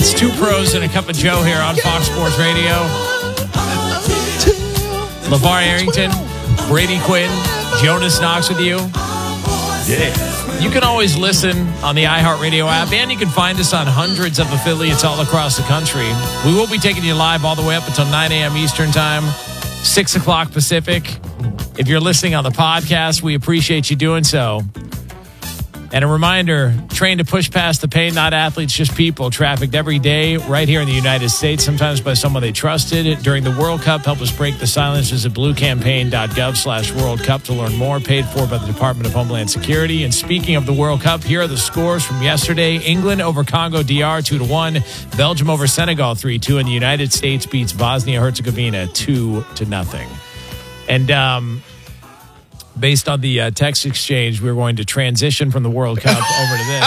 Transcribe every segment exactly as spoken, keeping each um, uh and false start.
It's Two Pros and a Cup of Joe here on Fox Sports Radio. LeVar Arrington, Brady Quinn, Jonas Knox with you. Yeah. You can always listen on the iHeartRadio app, and you can find us on hundreds of affiliates all across the country. We will be taking you live all the way up until nine a.m. Eastern Time, six o'clock Pacific. If you're listening on the podcast, we appreciate you doing so. And a reminder, train to push past the pain, not athletes, just people. Trafficked every day right here in the United States, sometimes by someone they trusted. During the World Cup, help us break the silence. Visit bluecampaign.gov slash World Cup to learn more. Paid for by the Department of Homeland Security. And speaking of the World Cup, here are the scores from yesterday. England over Congo D R two to one. Belgium over Senegal three two. And the United States beats Bosnia-Herzegovina two to nothing. And, um... based on the uh, text exchange, we're going to transition from the World Cup over to this.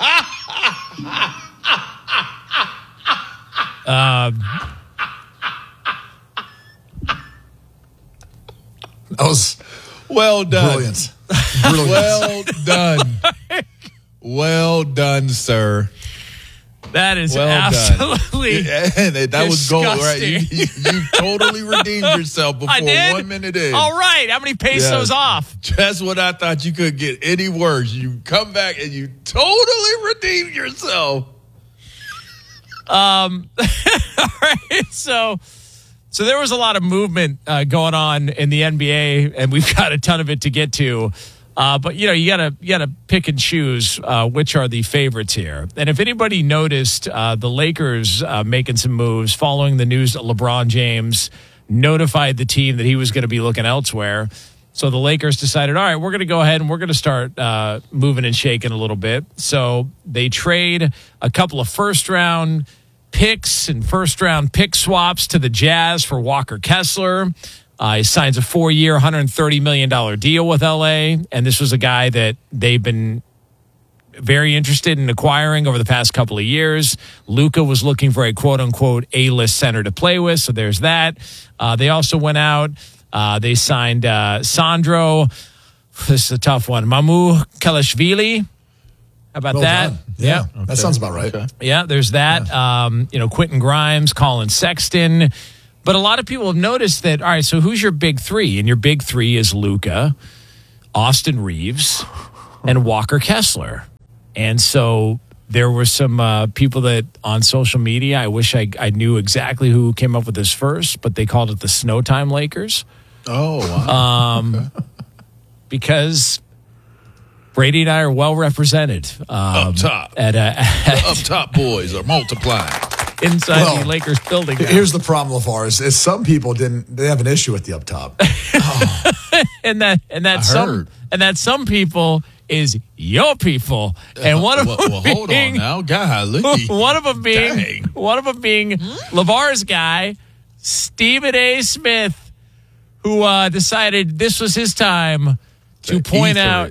um, that was well done. Brilliant. Brilliant. Well done. Well done, sir. That is well absolutely done. that disgusting. was gold, right? You, you, you totally redeemed yourself before I did? one minute in. All right. How many pesos yeah. off? Just when I thought you could get any worse. You come back and you totally redeemed yourself. Um, all right. So, so there was a lot of movement uh, going on in the N B A, and we've got a ton of it to get to. Uh, but, you know, you gotta you gotta pick and choose uh, which are the favorites here. And if anybody noticed, uh, the Lakers uh, making some moves following the news that LeBron James notified the team that he was going to be looking elsewhere. So the Lakers decided, all right, we're going to go ahead and we're going to start uh, moving and shaking a little bit. So they trade a couple of first-round picks and first-round pick swaps to the Jazz for Walker Kessler. Uh, he signs a four-year, one hundred thirty million dollars deal with L A, and this was a guy that they've been very interested in acquiring over the past couple of years. Luka was looking for a quote-unquote A-list center to play with, so there's that. Uh, they also went out. Uh, they signed uh, Sandro. This is a tough one. Mamu Kalashvili. How about well that? Done. Yeah, yeah. Okay. That sounds about right. Okay. Yeah, there's that. Yeah. Um, you know, Quentin Grimes, Colin Sexton. But a lot of people have noticed that, all right, so who's your big three? And your big three is Luka, Austin Reeves, and Walker Kessler. And so there were some uh, people that on social media, I wish I, I knew exactly who came up with this first, but they called it the Snowtime Lakers. Oh, wow. Um, okay. Because Brady and I are well represented. Um, up top. At, uh, at, the up top boys are multiplying. Inside well, the Lakers building. Now. Here's the problem, LeVar, is, is some people didn't they have an issue with the up top. oh. and that and that I some heard. and that some people is your people. And one of well, them well, being, hold on now, golly. One of them being Dang. one of them being LeVar's guy, Stephen A. Smith, who uh, decided this was his time to The point ether. out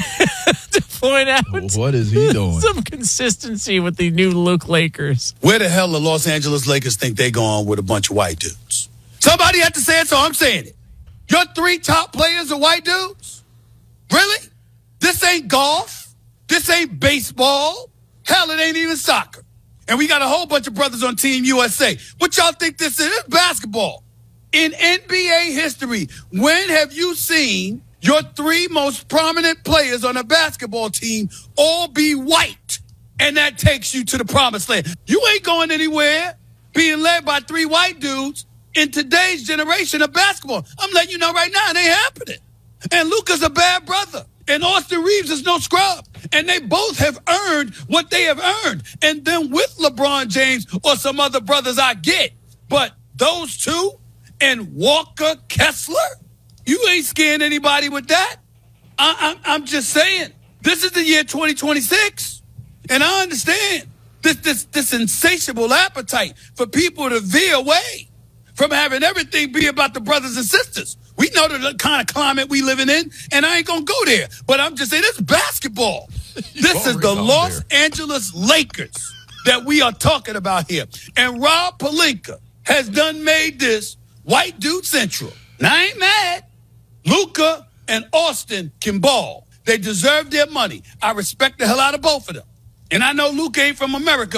to point out what is he doing? Some consistency with the new Luke Lakers. Where the hell the Los Angeles Lakers think they going with a bunch of white dudes? Somebody had to say it, so I'm saying it. Your three top players are white dudes? Really? This ain't golf. This ain't baseball. Hell, it ain't even soccer. And we got a whole bunch of brothers on Team U S A. What y'all think this is? It's basketball. In N B A history, when have you seen your three most prominent players on a basketball team all be white? And that takes you to the promised land. You ain't going anywhere being led by three white dudes in today's generation of basketball. I'm letting you know right now, it ain't happening. And Luka's a bad brother. And Austin Reeves is no scrub. And they both have earned what they have earned. And then with LeBron James or some other brothers, I get. But those two and Walker Kessler, you ain't scaring anybody with that. I, I, I'm just saying, this is the year twenty twenty-six. And I understand this, this, this insatiable appetite for people to veer away from having everything be about the brothers and sisters. We know the kind of climate we living in, and I ain't going to go there. But I'm just saying, this is basketball. This is the Los there. Angeles Lakers that we are talking about here. And Rob Pelinka has done made this white dude central. Now, I ain't mad. Luka and Austin can ball. They deserve their money. I respect the hell out of both of them. And I know Luka ain't from America, but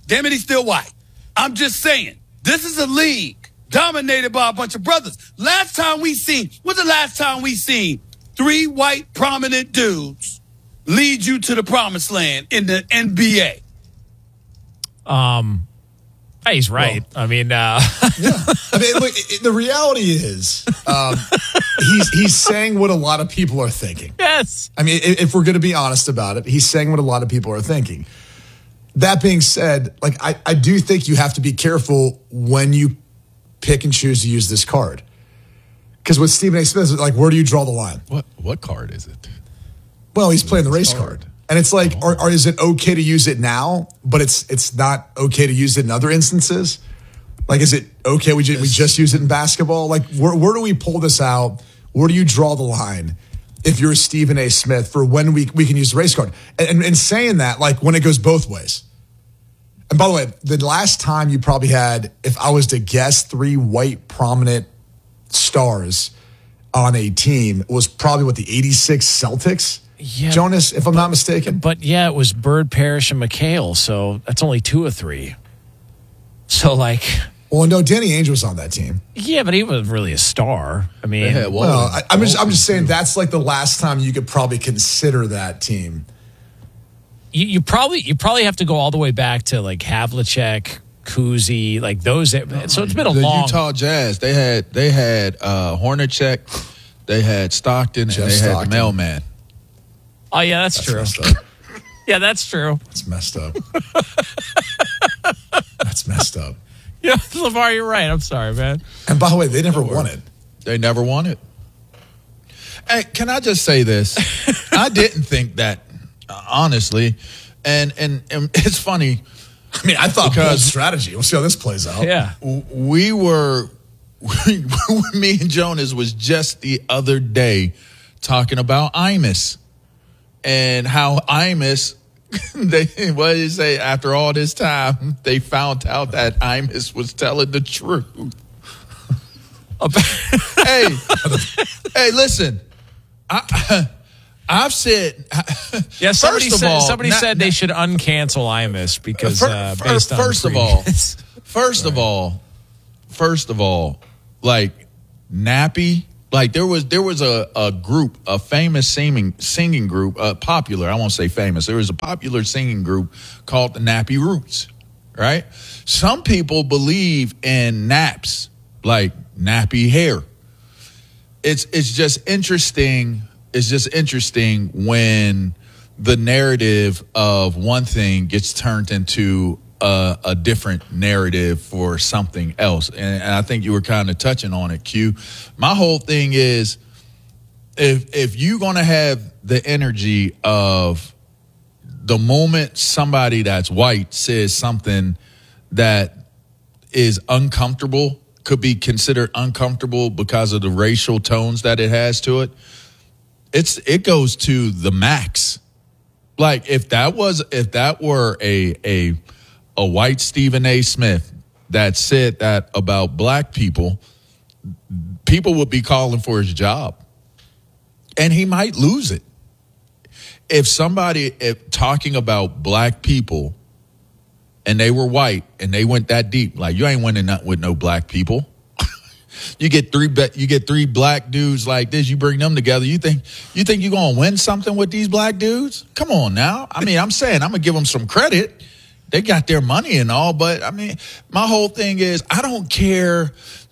Damn it, he's still white. I'm just saying, this is a league dominated by a bunch of brothers. Last time we seen, what's the last time we seen three white prominent dudes lead you to the promised land in the N B A? Um, he's right. Well, I mean, uh, yeah. I mean, look, it, the reality is, um, he's he's saying what a lot of people are thinking. Yes. I mean, if we're going to be honest about it, he's saying what a lot of people are thinking. That being said, like I, I do think you have to be careful when you pick and choose to use this card. Because with Stephen A. Smith, like, where do you draw the line? What what card is it? Well, he's playing the race card. card. And it's like, oh. or, or is it okay to use it now, but it's it's not okay to use it in other instances? Like, is it okay we just, we just use it in basketball? Like, where, where do we pull this out? Where do you draw the line if you're Stephen A. Smith for when we, we can use the race card? And, and, and saying that, like, when it goes both ways. And by the way, the last time you probably had, if I was to guess, three white prominent stars on a team was probably what, the eighty-six Celtics? Yeah, Jonas, if I'm but, not mistaken. But yeah, it was Bird, Parrish, and McHale, so that's only two or three. So like, well, no, Danny Ainge was on that team. Yeah, but he wasn't really a star. I mean, yeah, well, well I, I'm just I'm just saying that's like the last time you could probably consider that team. You, you probably you probably have to go all the way back to like Havlicek, Kuzi, like those. So it's been a the long. Utah Jazz. They had they had uh, Hornacek, they had Stockton, Jeff and they Stockton. had the mailman. Oh yeah, that's, that's true. Yeah, that's true. That's messed up. That's messed up. Yeah, LeVar, you're right. I'm sorry, man. And by the way, they never won it. They never won it. Hey, can I just say this? I didn't think that, uh, honestly, and, and and it's funny. I mean, I thought bold strategy. We'll see how this plays out. Yeah, we were, we, me and Jonas was just the other day talking about Imus and how Imus. They what did you say? After all this time, they found out that Imus was telling the truth. hey, hey, listen. I, I've said. Yeah, somebody first said, of all, somebody not, said they should uncancel Imus because for, uh, for, based on first of all, first of all, first of all, like Nappy. Like there was there was a, a group, a famous singing singing group, uh, popular. I won't say famous. There was a popular singing group called the Nappy Roots, right? Some people believe in naps, like nappy hair. It's it's just interesting. It's just interesting when the narrative of one thing gets turned into A, a different narrative for something else. And, and I think you were kind of touching on it, Q. My whole thing is if if you're going to have the energy of the moment somebody that's white says something that is uncomfortable, could be considered uncomfortable because of the racial tones that it has to it, it's it goes to the max. Like if that was if that were a a a white Stephen A. Smith that said that about black people, people would be calling for his job. And he might lose it. If somebody if talking about black people and they were white and they went that deep, like you ain't winning nothing with no black people. You get three you get three black dudes like this, you bring them together, you think you think you're going to win something with these black dudes? Come on now. I mean, I'm saying I'm going to give them some credit. They got their money and all, but I mean, my whole thing is I don't care.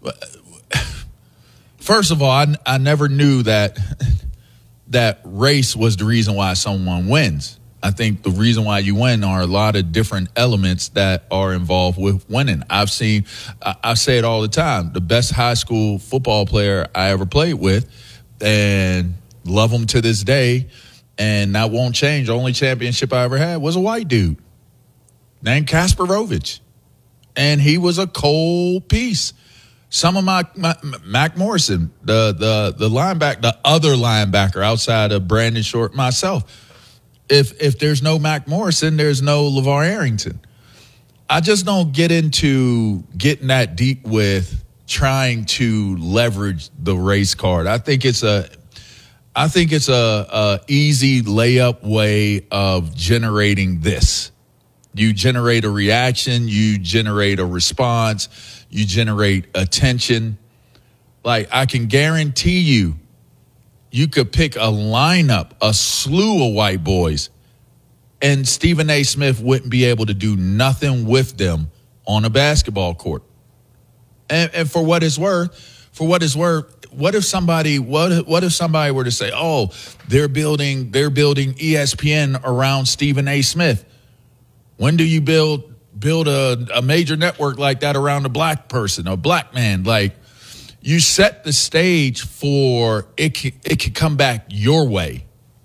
First of all, I, I never knew that that race was the reason why someone wins. I think the reason why you win are a lot of different elements that are involved with winning. I've seen, I, I say it all the time, the best high school football player I ever played with, and love him to this day, and that won't change. The only championship I ever had was a white dude named Kasparovich, and he was a cold piece. Some of my, my Mac Morrison, the the the linebacker, the other linebacker outside of Brandon Short, myself. If if there's no Mac Morrison, there's no LeVar Arrington. I just don't get into getting that deep with trying to leverage the race card. I think it's a I think it's a, a easy layup way of generating this. You generate a reaction. You generate a response. You generate attention. Like, I can guarantee you, you could pick a lineup, a slew of white boys, and Stephen A. Smith wouldn't be able to do nothing with them on a basketball court. And, and for what it's worth, for what it's worth, what if somebody, what if, what if somebody were to say, oh, they're building, they're building E S P N around Stephen A. Smith? When do you build build a, a major network like that around a black person, a black man? Like, you set the stage for it. Can, it could come back your way.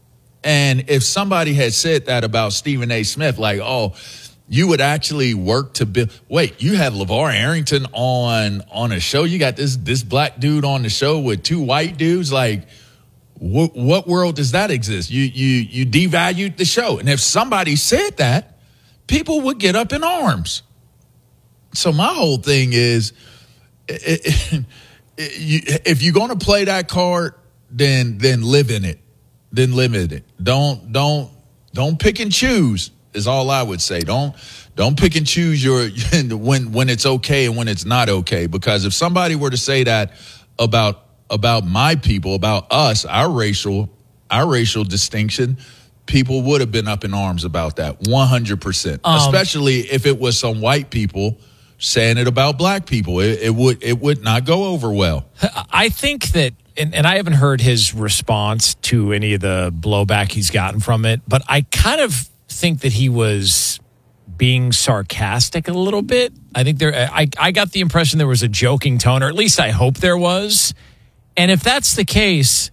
And if somebody had said that about Stephen A. Smith, like, oh, you would actually work to build. Wait, you have LeVar Arrington on on a show. You got this this black dude on the show with two white dudes. Like, wh- what world does that exist? You you you devalued the show. And if somebody said that, people would get up in arms. So my whole thing is, it, it, it, you, if you're going to play that card, then then live in it. Then live in it. Don't don't don't pick and choose. Is all I would say. Don't don't pick and choose your when when it's okay and when it's not okay. Because if somebody were to say that about about my people, about us, our racial our racial distinction, people would have been up in arms about that one hundred percent. Um, Especially if it was some white people saying it about black people. It, it would it would not go over well. I think that, and, and I haven't heard his response to any of the blowback he's gotten from it, but I kind of think that he was being sarcastic a little bit. I think there, I, I got the impression there was a joking tone, or at least I hope there was. And if that's the case,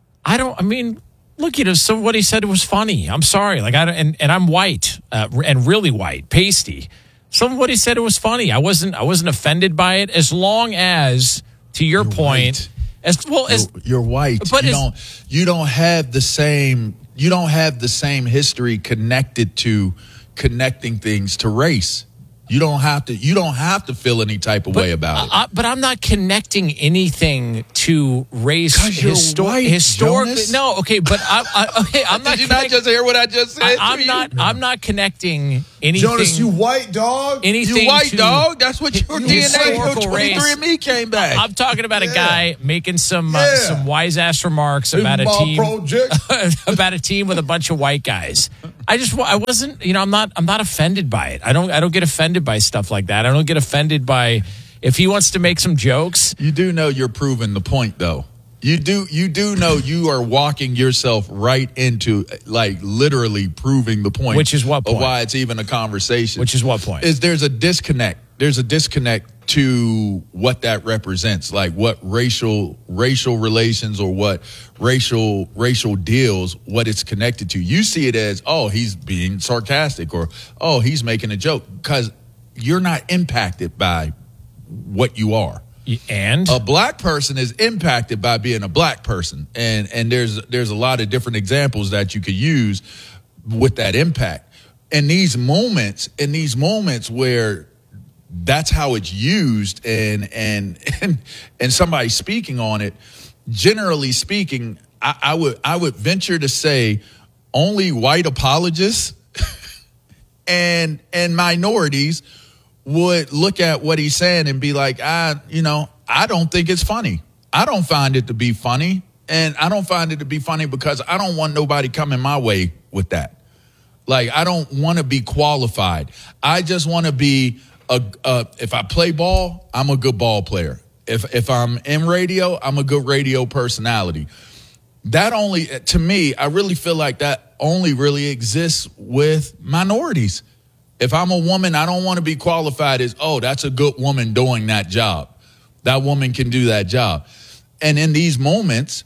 I don't, I mean, look, you know, so what he said was funny. I'm sorry. Like, I don't, and, and I'm white, uh, and really white, pasty. Some of what he said, it was funny. I wasn't, I wasn't offended by it, as long as, to your You're point, white. as well as you're, you're white, but you as, don't, you don't have the same, you don't have the same history connected to connecting things to race. You don't have to. You don't have to feel any type of but, way about it. Uh, but I'm not connecting anything to race. Because you're histo- white, historically. Jonas. No, okay, but I, I, okay, I'm not. Did you connect- not just hear what I just said? I, to I'm you? not. I'm not connecting anything. Jonas, you white dog. anything You white to dog. That's what your hi- D N A. Your historical twenty-three race. and me came back. I'm talking about a Yeah. guy making some uh, Yeah. some wise ass remarks about a Pinball team project. about a team with a bunch of white guys. I just I wasn't, you know, I'm not I'm not offended by it. I don't I don't get offended by stuff like that. I don't get offended by if he wants to make some jokes. You do know you're proving the point, though. You do you do know you are walking yourself right into, like, literally proving the point. Which is what point? Of why it's even a conversation. Which is what point? Is there's a disconnect. There's a disconnect to what that represents, like what racial racial relations or what racial racial deals, what it's connected to. You see it as, oh, he's being sarcastic, or oh, he's making a joke, because you're not impacted by what you are. And A black person is impacted by being a black person, and and there's there's a lot of different examples that you could use with that impact. In these moments, in these moments where that's how it's used, and and and and somebody speaking on it, generally speaking, I, I would I would venture to say only white apologists and and minorities would look at what he's saying and be like, I, you know, I don't think it's funny. I don't find it to be funny. And I don't find it to be funny because I don't want nobody coming my way with that. Like, I don't want to be qualified. I just want to be a, a, if I play ball, I'm a good ball player. If, if I'm in radio, I'm a good radio personality. That only, to me, I really feel like that only really exists with minorities. If I'm a woman, I don't want to be qualified as, oh, that's a good woman doing that job. That woman can do that job. And in these moments,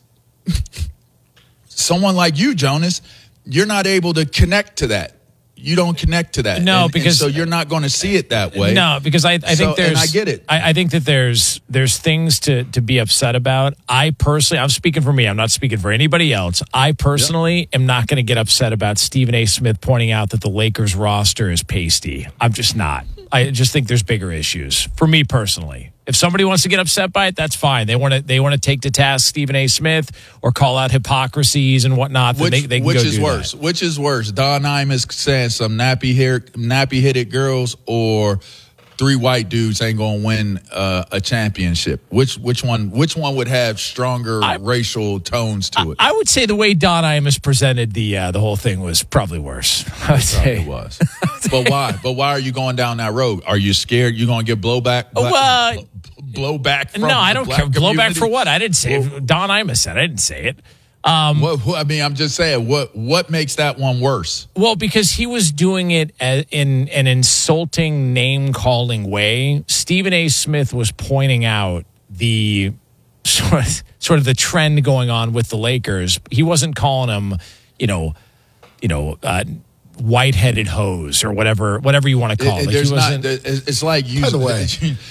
someone like you, Jonas, you're not able to connect to that. You don't connect to that. No, and, because- and so you're not going to see it that way. No, because I, I So- think there's. and I get it. I, I think that there's there's things to to be upset about. I personally, I'm speaking for me. I'm not speaking for anybody else. I personally am not going to get upset about Stephen A. Smith pointing out that the Lakers roster is pasty. I'm just not. I just think there's bigger issues for me personally. If somebody wants to get upset by it, that's fine. They want to they want to take to task Stephen A. Smith or call out hypocrisies and whatnot. Which, they, they can which go is do worse? That. Which is worse? Don Imus saying some nappy hair, nappy headed girls, or three white dudes ain't gonna win uh, a championship. Which which one? Which one would have stronger I, racial tones to it? I would say the way Don Imus presented the uh, the whole thing was probably worse. I would say it was. But why? But why are you going down that road? Are you scared you're gonna get blowback? Black, well, blowback. From no, I don't care. Community? Blowback for what? I didn't say well, it. Don Imus said. I didn't say it. Um, what, what, I mean, I'm just saying, what what makes that one worse? Well, because he was doing it as, in an insulting, name-calling way. Stephen A. Smith was pointing out the sort of, sort of the trend going on with the Lakers. He wasn't calling them, you know, you know, uh, white-headed hoes or whatever, whatever you want to call it. it there's like not. It's like you. By the way,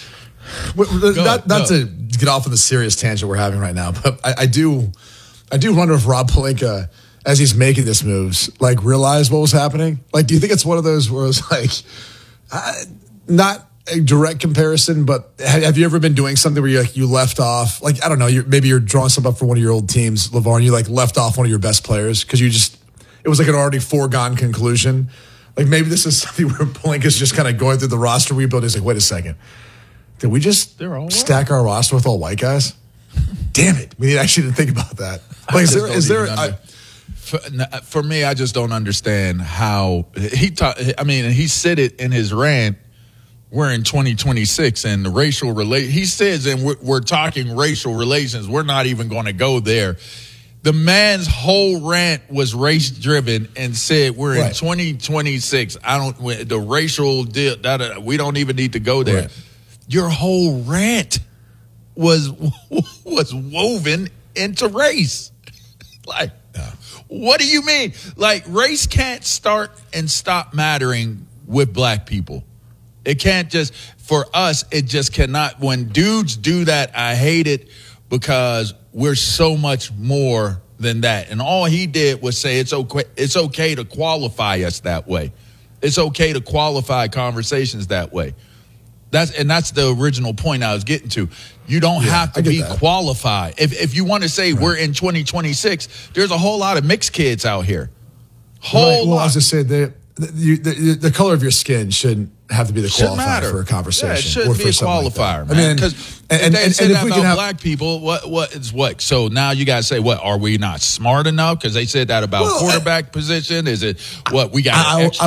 go, not, not go. to get off of the serious tangent we're having right now, but I, I do. I do wonder if Rob Pelinka, as he's making this moves, like realized what was happening. Like, do you think it's one of those where it's like, uh, not a direct comparison, but have you ever been doing something where you like you left off, like I don't know, you're, maybe you're drawing something up for one of your old teams, LeVar, and you like left off one of your best players because you just it was like an already foregone conclusion. Like maybe this is something where Pelinka's just kind of going through the roster rebuild. He's like, wait a second, did we just stack our roster with all white guys? Damn it, we actually didn't think about that. Like, is there, is there I, for, for me, I just don't understand how he ta- I mean, he said it in his rant. We're in twenty twenty-six and the racial relate. He says, and we're, we're talking racial relations. We're not even going to go there. The man's whole rant was race driven and said we're in right. twenty twenty-six. I don't the racial deal. Da, da, we don't even need to go there. Right. Your whole rant was was woven into race. Like, yeah. What do you mean? Like, race can't start and stop mattering with black people. It can't just, for us, it just cannot. When dudes do that, I hate it because we're so much more than that. And all he did was say it's okay, it's okay to qualify us that way. It's okay to qualify conversations that way. That's and that's the original point I was getting to. You don't yeah, have to be that. qualified. If if you want to say right. we're in twenty twenty-six, there's a whole lot of mixed kids out here. Whole right. Well, lot. I was just saying the the, the the color of your skin shouldn't have to be the shouldn't qualifier matter. for a conversation. Yeah, it shouldn't be a qualifier, like man. I mean, because and, and, they and, say and that if we about can have, black people, what what is what? So now you guys say, what are we not smart enough? Because they said that about well, quarterback I, position. Is it what we got? I, I,